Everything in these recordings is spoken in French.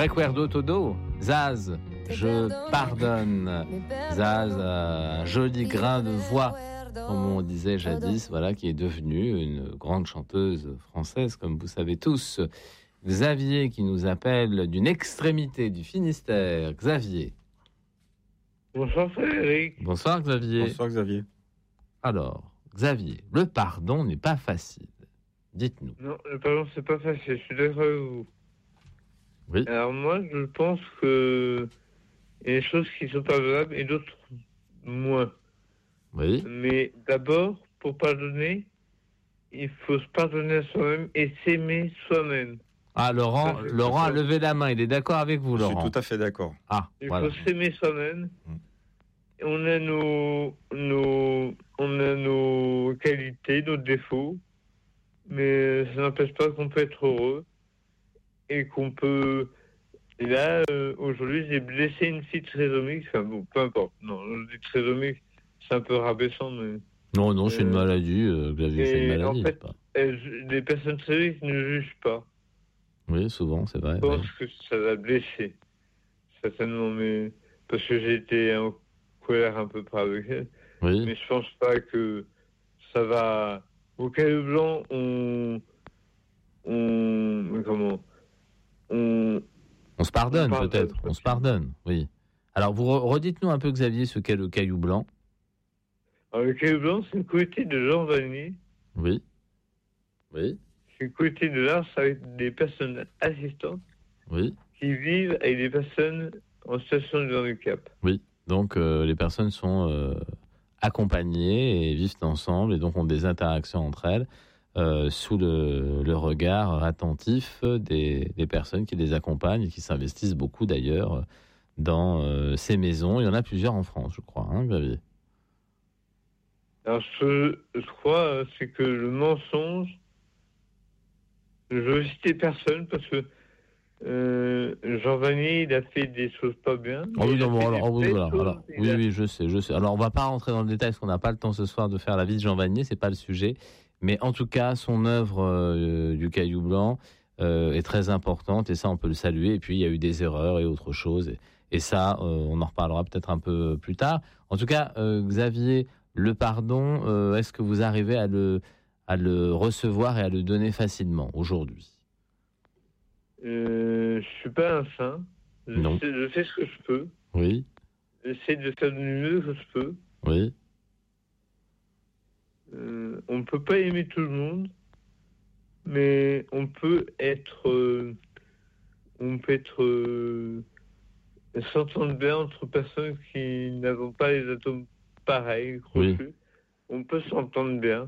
Recuerdo todo, Zaz, je pardonne. Zaz a un joli grain de voix, comme on disait jadis, voilà, qui est devenue une grande chanteuse française, comme vous savez tous. Xavier qui nous appelle d'une extrémité du Finistère. Xavier. Bonsoir Frédéric. Bonsoir Xavier. Bonsoir Xavier. Alors, Xavier, le pardon n'est pas facile. Dites-nous. Non, le pardon, c'est pas facile, je suis d'accord avec vous. Oui. Alors moi, je pense que il y a des choses qui sont pardonnables et d'autres moins. Oui. Mais d'abord, pour pardonner, il faut se pardonner à soi-même et s'aimer soi-même. Ah, Laurent a levé la main. Il est d'accord avec vous, Laurent? Je suis tout à fait d'accord. Ah, Il voilà. faut s'aimer soi-même. On a nos qualités, nos défauts, mais ça n'empêche pas qu'on peut être heureux et qu'on peut... Et là, aujourd'hui, j'ai blessé une fille trisomique. Enfin bon, peu importe. Non, je dis trisomique, c'est un peu rabaissant, mais... Non, c'est une maladie, Xavier, c'est une maladie. En fait, les personnes trisomiques ne jugent pas. Oui, souvent, c'est vrai. Je pense que ça l'a blessé, certainement, mais parce que j'ai été en colère un peu près avec elle. Oui. Mais je pense pas que ça va... Au Caillou Blanc, on se pardonne, peut-être. On se pardonne, oui. Alors, vous redites-nous un peu, Xavier, ce qu'est le Caillou Blanc. Alors, le Caillou Blanc, c'est une communauté de Jean Vanier. Oui. Oui. C'est une communauté de l'art avec des personnes assistantes. Oui. Qui vivent avec des personnes en situation de handicap. Oui. Donc, les personnes sont accompagnées et vivent ensemble et donc ont des interactions entre elles sous le regard attentif des personnes qui les accompagnent et qui s'investissent beaucoup d'ailleurs dans ces maisons. Il y en a plusieurs en France, je crois, hein, Xavier? Alors, ce que je crois, c'est que le mensonge, je veux citer personne parce que Jean Vanier, il a fait des choses pas bien. Oui, je sais. Alors, on va pas rentrer dans le détail parce qu'on n'a pas le temps ce soir de faire la vie de Jean Vanier, c'est pas le sujet. Mais en tout cas, son œuvre du Caillou Blanc est très importante et ça, on peut le saluer. Et puis, il y a eu des erreurs et autre chose. Et ça, on en reparlera peut-être un peu plus tard. En tout cas, Xavier, le pardon, est-ce que vous arrivez à le recevoir et à le donner facilement aujourd'hui? Je suis pas un saint. Je fais ce que je peux. Oui. J'essaie de faire du mieux que je peux. Oui. On ne peut pas aimer tout le monde, mais on peut s'entendre bien entre personnes qui n'avons pas les atomes pareils, crochus. Oui. On peut s'entendre bien.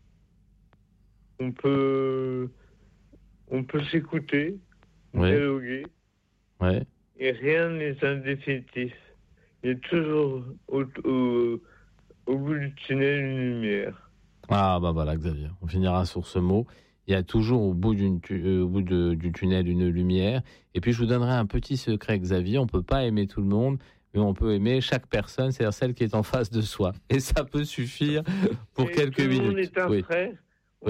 On peut s'écouter, dialoguer. Ouais. Et rien n'est indéfinitif. Il y a toujours au bout du tunnel une lumière. Ah bah voilà, Xavier, on finira sur ce mot. Il y a toujours au bout du tunnel une lumière. Et puis je vous donnerai un petit secret, Xavier, on ne peut pas aimer tout le monde, mais on peut aimer chaque personne, c'est-à-dire celle qui est en face de soi. Et ça peut suffire pour quelques minutes. Tout le monde est un frère, on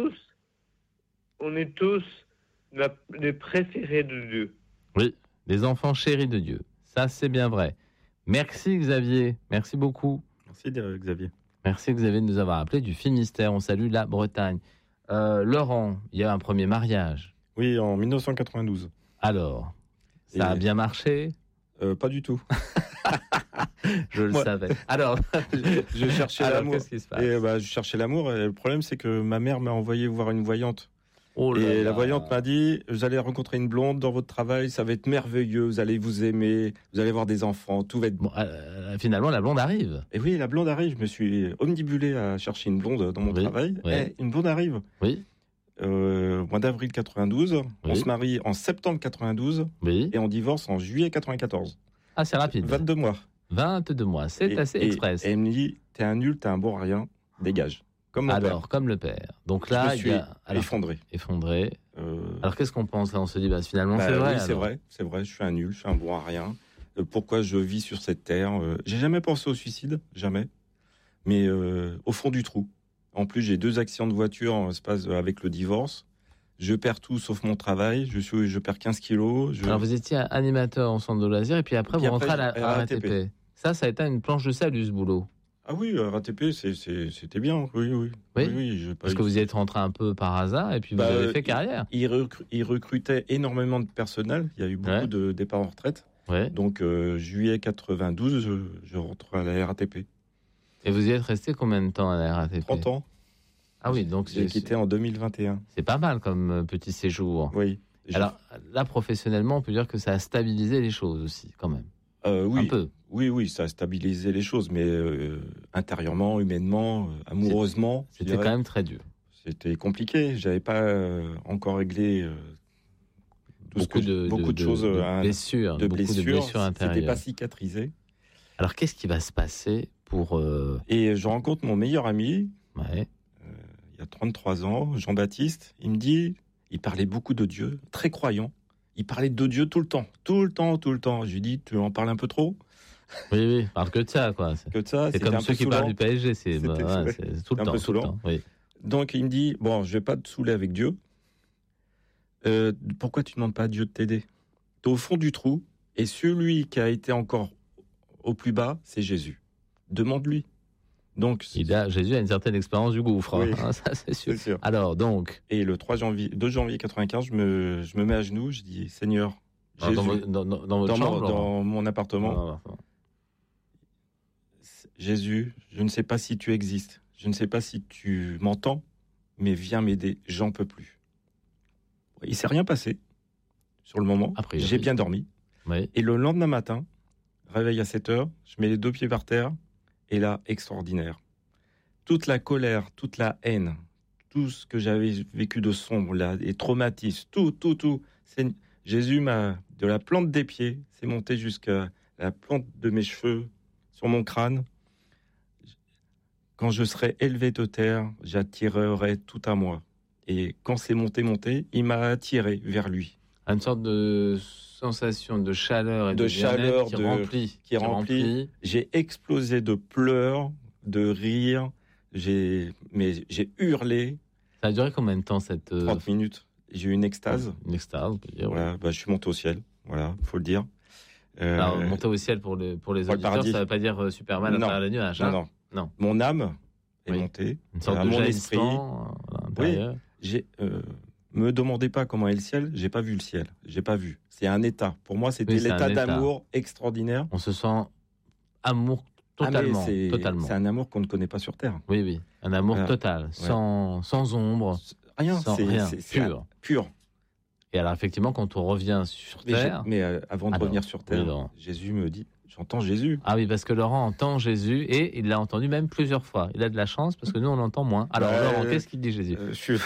est tous les préférés de Dieu. Oui, les enfants chéris de Dieu, ça c'est bien vrai. Merci Xavier, merci beaucoup. Merci Xavier. Merci Xavier de nous avoir appelé du Finistère. On salue la Bretagne. Laurent, il y a un premier mariage. Oui, en 1992. Alors, ça a bien marché? Pas du tout. Je le savais. Alors, je cherchais l'amour. Qu'est-ce qui se passe? Je cherchais l'amour. Et le problème, c'est que ma mère m'a envoyé voir une voyante. La voyante m'a dit, vous allez rencontrer une blonde dans votre travail, ça va être merveilleux, vous allez vous aimer, vous allez avoir des enfants, tout va être bon. Finalement, la blonde arrive. Et oui, la blonde arrive. Je me suis omnibulé à chercher une blonde dans mon travail. Oui. Et une blonde arrive. Oui. Mois d'avril 92. Oui. On se marie en septembre 92. Oui. Et on divorce en juillet 94. Ah, c'est rapide. 22 mois. 22 mois, c'est assez express. Et elle me dit, t'es un nul, t'es un bon à rien, dégage. Comme mon père. Comme le père. Donc là, il y a effondré. Alors qu'est-ce qu'on pense là? On se dit, finalement, c'est vrai. Oui, c'est vrai. Je suis un nul, je suis un bon à rien. Pourquoi je vis sur cette terre? J'ai jamais pensé au suicide, jamais. Mais au fond du trou. En plus, j'ai 2 accidents de voiture avec le divorce. Je perds tout sauf mon travail. Je perds 15 kilos. Alors, vous étiez animateur en centre de loisirs et puis après, vous rentrez à la RATP. Ça a été une planche de salut, ce boulot. Ah oui, RATP, c'était bien. Oui. Parce que vous y êtes rentré un peu par hasard et puis vous avez fait carrière. Ils recrutaient énormément de personnel. Il y a eu beaucoup de départs en retraite. Ouais. Donc, juillet 92, je rentre à la RATP. Et vous y êtes resté combien de temps à la RATP ? 30 ans. Ah oui, donc j'ai quitté en 2021. C'est pas mal comme petit séjour. Oui. Alors là, professionnellement, on peut dire que ça a stabilisé les choses aussi, quand même. Oui. Un peu. Oui, ça a stabilisé les choses, mais intérieurement, humainement, amoureusement... C'était quand même très dur. C'était compliqué. J'avais pas encore réglé beaucoup de choses. De blessures intérieures. C'était pas cicatrisé. Alors, qu'est-ce qui va se passer pour... Et je rencontre mon meilleur ami, il y a 33 ans, Jean-Baptiste. Il me dit, il parlait beaucoup de Dieu, très croyant. Il parlait de Dieu tout le temps. Je lui dis, tu en parles un peu trop ? Oui, parle que de ça, quoi. Que de ça, c'est comme ceux qui parlent du PSG, c'est tout le temps. Tout le temps. Oui. Donc il me dit, bon, je vais pas te saouler avec Dieu. Pourquoi tu ne demandes pas à Dieu de t'aider ? Tu es au fond du trou, et celui qui a été encore au plus bas, c'est Jésus. Demande-lui. Donc, Jésus a une certaine expérience du gouffre, oui, ça c'est sûr. C'est sûr. Alors donc, et le 2 janvier 95, je me mets à genoux, je dis Seigneur, Jésus, dans mon appartement. Jésus, je ne sais pas si tu existes, je ne sais pas si tu m'entends, mais viens m'aider, j'en peux plus. Il s'est rien passé sur le moment. Après, j'ai bien dormi. Oui. Et le lendemain matin, réveil à 7h, je mets les 2 pieds par terre. Et là, extraordinaire. Toute la colère, toute la haine, tout ce que j'avais vécu de sombre, là, les traumatismes, tout. Jésus m'a, de la plante des pieds, c'est monté jusqu'à la plante de mes cheveux, sur mon crâne. Quand je serai élevé de terre, j'attirerai tout à moi. Et quand c'est monté, il m'a attiré vers lui. Une sorte de sensation de chaleur et de chaleur qui remplit. J'ai explosé de pleurs, de rires. J'ai hurlé. Ça a duré combien de temps cette 30 minutes. J'ai eu une extase. Une extase, on peut dire. Voilà, je suis monté au ciel. Voilà, faut le dire. Alors, monter au ciel pour les auditeurs, ça ne veut pas dire Superman à travers les nuages. Non. Mon âme est montée. Une sorte de mon esprit. Oui. Me demandez pas comment est le ciel, j'ai pas vu le ciel, j'ai pas vu. C'est un état. Pour moi, c'était l'état d'amour extraordinaire. On se sent amour totalement. C'est un amour qu'on ne connaît pas sur Terre. Oui, un amour total, sans ombre, rien, c'est pur. Et alors effectivement, quand on revient sur Terre, mais avant de revenir sur Terre, Jésus me dit, j'entends Jésus. Ah oui, parce que Laurent entend Jésus et il l'a entendu même plusieurs fois. Il a de la chance parce que nous on l'entend moins. Alors Laurent, qu'est-ce qu'il dit Jésus ?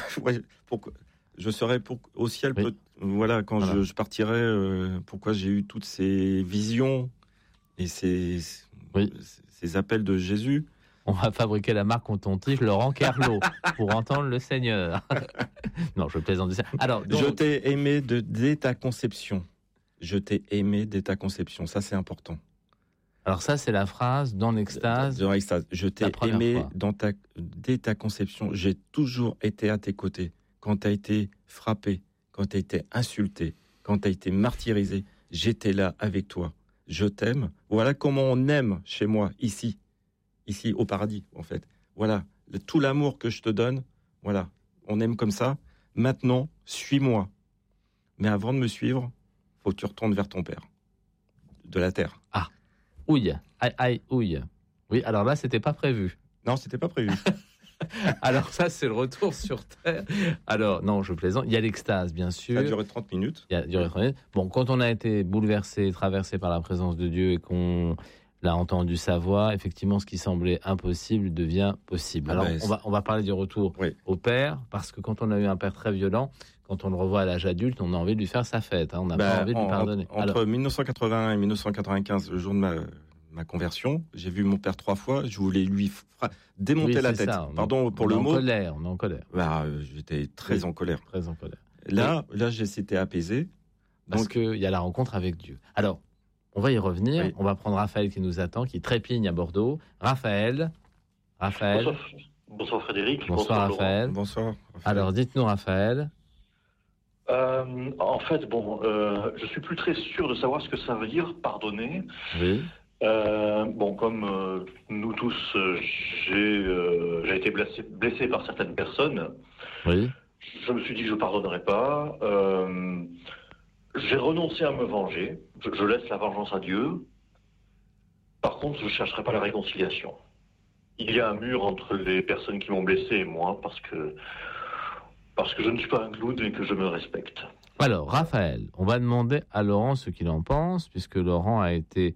Je serai au ciel, quand je partirai, pourquoi j'ai eu toutes ces visions et ces appels de Jésus. On va fabriquer la marque coton-tige Laurent Kerlot pour entendre le Seigneur. Non, je plaisante. Alors, je t'ai aimé dès ta conception. Je t'ai aimé dès ta conception. Ça, c'est important. Alors ça, c'est la phrase dans l'extase. Dans l'extase. Je t'ai aimé dès ta conception. J'ai toujours été à tes côtés. Quand tu as été frappé, quand tu as été insulté, quand tu as été martyrisé, j'étais là avec toi. Je t'aime. Voilà comment on aime chez moi, ici au paradis, en fait. Voilà, tout l'amour que je te donne, voilà, on aime comme ça. Maintenant, suis-moi. Mais avant de me suivre, faut que tu retournes vers ton Père, de la terre. Ah, ouille, aïe, ouille. Oui, alors là, c'était pas prévu. Non, c'était pas prévu. Alors ça, c'est le retour sur Terre. Alors, non, je plaisante. Il y a l'extase, bien sûr. Ça a duré 30 minutes. Bon, quand on a été bouleversé, traversé par la présence de Dieu et qu'on l'a entendu sa voix, effectivement, ce qui semblait impossible devient possible. Alors, on va parler du retour au Père, parce que quand on a eu un Père très violent, quand on le revoit à l'âge adulte, on a envie de lui faire sa fête. On n'a pas envie de lui pardonner. Entre 1981 et 1995, le jour de ma conversion, j'ai vu mon père 3 fois, je voulais lui démonter la tête. Pardon pour le mot. On est en colère. J'étais très en colère. Très en colère. Là, j'étais apaisé. Parce qu'il y a la rencontre avec Dieu. Alors, on va y revenir. Oui. On va prendre Raphaël qui nous attend, qui trépigne à Bordeaux. Raphaël. Bonsoir Frédéric. Bonsoir Raphaël. Bonsoir. Alors, dites-nous Raphaël, En fait, je suis plus très sûr de savoir ce que ça veut dire pardonner. Oui. Comme nous tous, j'ai été blessé par certaines personnes. Oui. Je me suis dit que je ne pardonnerais pas. J'ai renoncé à me venger. Je laisse la vengeance à Dieu. Par contre, je ne chercherai pas la réconciliation. Il y a un mur entre les personnes qui m'ont blessé et moi parce que je ne suis pas un clown et que je me respecte. Alors, Raphaël, on va demander à Laurent ce qu'il en pense, puisque Laurent a été,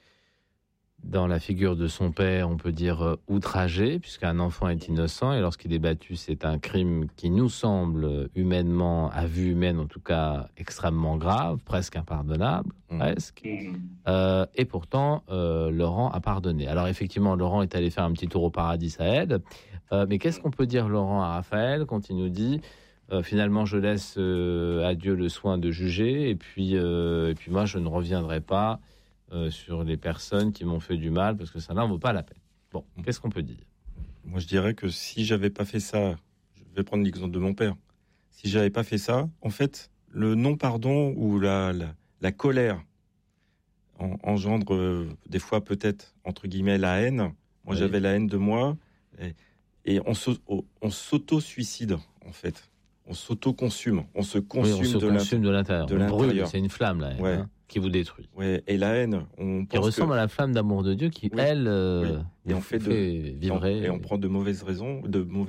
dans la figure de son père, on peut dire outragé, puisqu'un enfant est innocent, et lorsqu'il est battu, c'est un crime qui nous semble humainement, à vue humaine en tout cas, extrêmement grave, presque impardonnable, presque. Et pourtant, Laurent a pardonné. Alors effectivement, Laurent est allé faire un petit tour au paradis, ça aide. Mais qu'est-ce qu'on peut dire, Laurent, à Raphaël, quand il nous dit finalement, je laisse à Dieu le soin de juger, et puis moi, je ne reviendrai pas sur les personnes qui m'ont fait du mal, parce que ça n'en vaut pas la peine. Bon, qu'est-ce qu'on peut dire ? Moi, je dirais que si j'avais pas fait ça, je vais prendre l'exemple de mon père. Si j'avais pas fait ça, en fait, le non-pardon ou la colère engendre des fois peut-être, entre guillemets, la haine. Moi, j'avais la haine de moi, et on s'auto-suicide, en fait. On s'auto-consume, on se consume de l'intérieur. On brûle, c'est une flamme, la haine, qui vous détruit. Ouais, et la haine, qui ressemble à la flamme d'amour de Dieu qui, elle, et on fait vibrer. Et on prend de mauvaises raisons,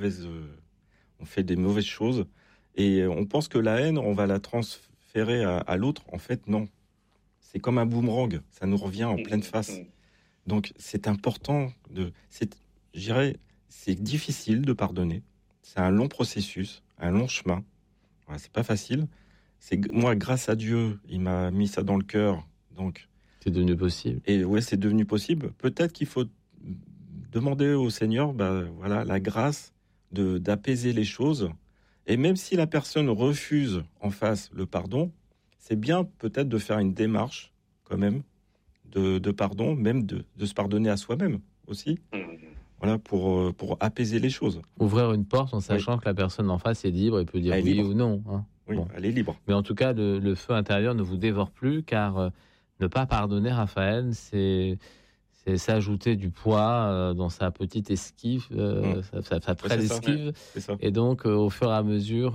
on fait des mauvaises choses, et on pense que la haine, on va la transférer à l'autre. En fait, non. C'est comme un boomerang, ça nous revient en pleine face. Donc, c'est important je dirais, c'est difficile de pardonner. C'est un long processus, un long chemin. Voilà, c'est pas facile. Moi, grâce à Dieu, il m'a mis ça dans le cœur. Donc, c'est devenu possible. Et ouais, c'est devenu possible. Peut-être qu'il faut demander au Seigneur, la grâce d'apaiser les choses. Et même si la personne refuse en face le pardon, c'est bien peut-être de faire une démarche quand même de pardon, même de se pardonner à soi-même aussi. Voilà, pour apaiser les choses. Ouvrir une porte en sachant que la personne en face est libre et peut dire oui ou non. Hein. Oui, elle est libre. Mais en tout cas, le feu intérieur ne vous dévore plus, car ne pas pardonner, Raphaël, c'est s'ajouter du poids dans sa petite esquive, sa frêle esquive. Ça. Et donc, au fur et à mesure,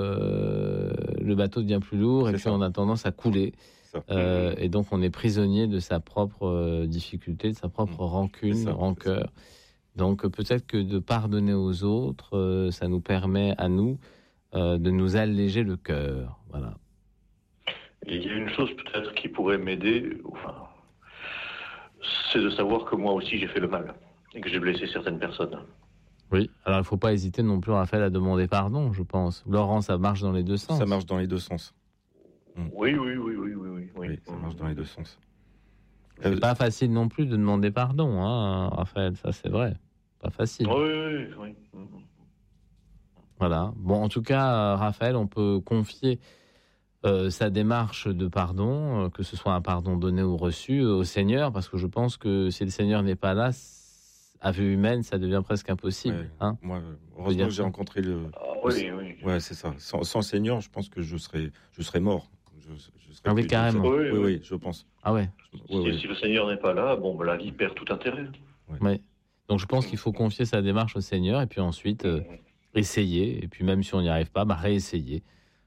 le bateau devient plus lourd et puis on a tendance à couler. Et donc, on est prisonnier de sa propre difficulté, de sa propre rancœur. Donc peut-être que de pardonner aux autres, ça nous permet à nous de nous alléger le cœur. Voilà. Il y a une chose peut-être qui pourrait m'aider, c'est de savoir que moi aussi j'ai fait le mal et que j'ai blessé certaines personnes. Oui, alors il ne faut pas hésiter non plus, Raphaël, à demander pardon, je pense. Laurent, ça marche dans les deux sens. Ça marche dans les deux sens. Oui. Ça marche dans les deux sens. C'est pas facile non plus de demander pardon, hein, Raphaël, ça c'est vrai. Pas facile. Oui. Voilà. Bon, en tout cas, Raphaël, on peut confier sa démarche de pardon, que ce soit un pardon donné ou reçu, au Seigneur, parce que je pense que si le Seigneur n'est pas là, à vue humaine, ça devient presque impossible. Ouais, hein, moi, heureusement que j'ai rencontré oui. Ouais, c'est ça. Sans le Seigneur, je pense que je serais mort. Oui, carrément. Oui, je pense. Ah ouais. Si le Seigneur n'est pas là, la vie perd tout intérêt. Oui. Donc je pense qu'il faut confier sa démarche au Seigneur et puis ensuite essayer. Et puis même si on n'y arrive pas, réessayer.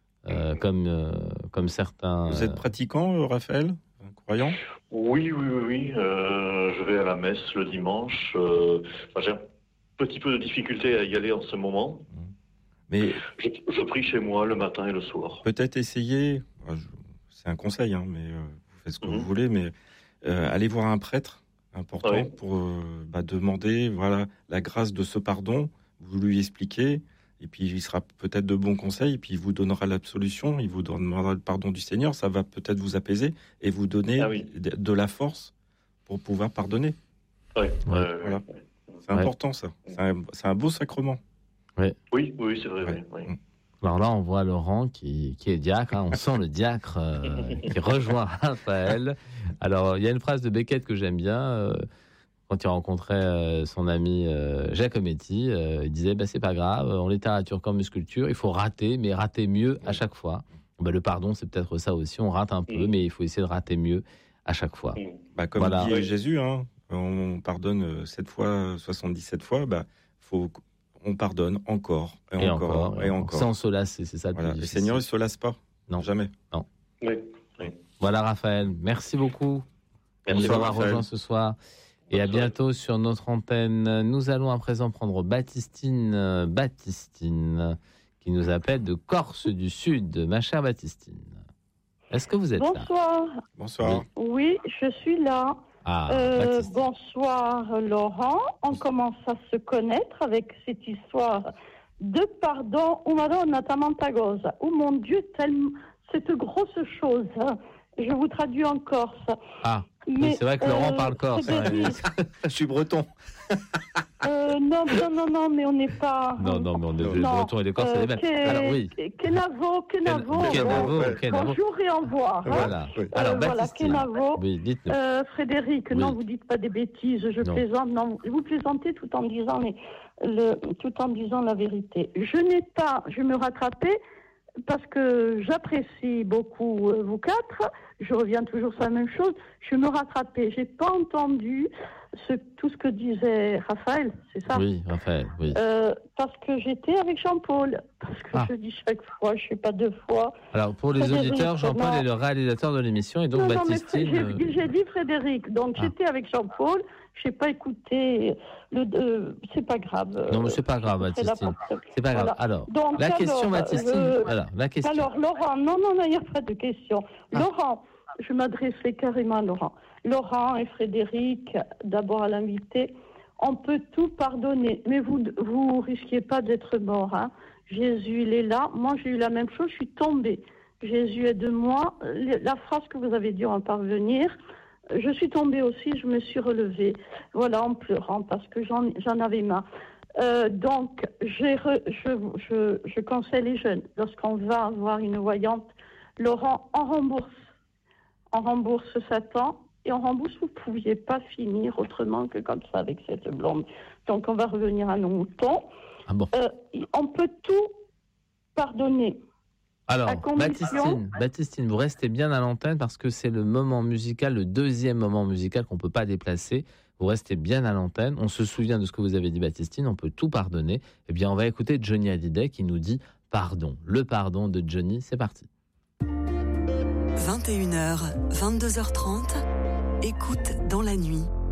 Comme certains... Vous êtes pratiquant, Raphaël ? Croyant ? Oui. Je vais à la messe le dimanche. J'ai un petit peu de difficulté à y aller en ce moment. Mais je prie chez moi le matin et le soir. Peut-être essayer, c'est un conseil, mais vous faites ce que vous voulez, mais allez voir un prêtre important pour demander la grâce de ce pardon, vous lui expliquez, et puis il sera peut-être de bons conseils, et puis il vous donnera l'absolution, il vous donnera le pardon du Seigneur, ça va peut-être vous apaiser et vous donner de la force pour pouvoir pardonner. Voilà. C'est important ça, c'est un beau sacrement. Oui, c'est vrai. Oui. Alors là, on voit Laurent qui est diacre. On sent le diacre qui rejoint Raphaël. Alors, il y a une phrase de Beckett que j'aime bien. Quand il rencontrait son ami Giacometti, il disait c'est pas grave, en littérature comme en sculpture, il faut rater, mais rater mieux à chaque fois. Le pardon, c'est peut-être ça aussi. On rate un peu, mais il faut essayer de rater mieux à chaque fois. Comme dit Jésus, on pardonne 7 fois, 77 fois. On pardonne encore et encore. Sans se lasser, c'est ça le plus difficile. Le Seigneur, il ne se lasse pas. Non. Jamais. Non. Oui. Voilà, Raphaël. Merci beaucoup de nous avoir rejoints ce soir. Et à bientôt sur notre antenne. Nous allons à présent prendre Baptistine, qui nous appelle de Corse du Sud. Ma chère Baptistine, est-ce que vous êtes là ? Bonsoir. Oui, je suis là. Bonsoir Laurent. On commence à se connaître avec cette histoire de pardon. Madonna Tamantagosa. Oh mon Dieu, cette grosse chose. Je vous traduis en corse. Mais c'est vrai que Laurent parle corse. Je suis breton. Non, mais on n'est pas... Non, mais on est breton et les corses, c'est les mêmes. Alors oui. Kenavo. Bonjour et au revoir. Voilà. Alors, Kenavo. Oui, dites-nous. Frédéric, non, vous dites pas des bêtises, je plaisante. Non, vous plaisantez tout en disant la vérité. Je me rattrapais parce que j'apprécie beaucoup vous quatre. Je reviens toujours sur la même chose. Je me rattrapais. J'ai pas entendu tout ce que disait Raphaël, c'est ça ? Oui, Raphaël, oui. Parce que j'étais avec Jean-Paul. Parce que je dis chaque fois, je ne sais pas 2 fois. Alors, pour les auditeurs, Jean-Paul est le réalisateur de l'émission et donc Baptistine... J'ai dit Frédéric, donc j'étais avec Jean-Paul. Je n'ai pas écouté. C'est pas grave. Non, mais c'est pas grave, Baptistine. C'est pas grave. Alors, la question, Baptistine. La question. Alors, Laurent, non, il n'y a pas de question. Laurent, je m'adressais carrément à Laurent. Laurent et Frédéric, d'abord à l'invité, on peut tout pardonner, mais vous risquez pas d'être mort. Jésus, il est là. Moi, j'ai eu la même chose, je suis tombée. Jésus est de moi. La phrase que vous avez dit en parvenir, je suis tombée aussi, je me suis relevée. Voilà, en pleurant, parce que j'en avais marre. Donc, je conseille les jeunes, lorsqu'on va voir une voyante, Laurent, on rembourse Satan. Et on rembourse, vous ne pouviez pas finir autrement que comme ça avec cette blonde. Donc, on va revenir à nos moutons. On peut tout pardonner. Alors, Baptistine, vous restez bien à l'antenne parce que c'est le moment musical, le deuxième moment musical qu'on ne peut pas déplacer. Vous restez bien à l'antenne. On se souvient de ce que vous avez dit, Baptistine. On peut tout pardonner. Eh bien, on va écouter Johnny Hallyday qui nous dit « Pardon ». Le pardon de Johnny, c'est parti. 21h, 22h30. Écoute dans la nuit,